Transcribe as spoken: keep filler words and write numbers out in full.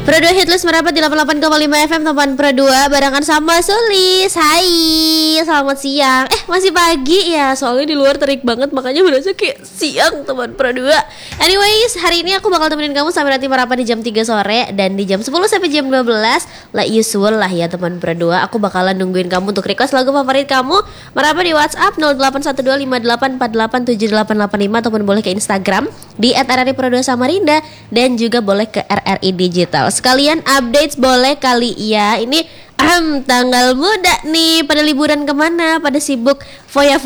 Pro dua Hitlist merapat di delapan puluh delapan koma lima F M teman Pro dua barengan sama Sulis. Hai, selamat siang. Eh, masih pagi ya, soalnya di luar terik banget makanya berasa kayak siang teman Pro dua. Anyways, hari ini aku bakal temenin kamu sampai nanti merapat di jam tiga sore dan di jam sepuluh sampai jam dua belas like usual lah ya teman Pro dua. Aku bakalan nungguin kamu untuk request lagu favorit kamu. Merapat di WhatsApp nol delapan satu dua lima delapan empat delapan tujuh delapan delapan lima ataupun boleh ke Instagram di et r r i pro dua samarinda dan juga boleh ke R R I Digital. Sekalian updates boleh kali ya. Ini ahem, tanggal muda nih. Pada liburan kemana? Pada sibuk foya